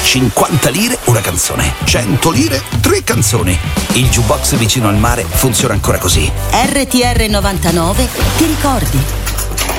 50 lire una canzone, 100 lire 3 canzoni. Il jukebox vicino al mare funziona ancora così. RTR 99 ti ricordi.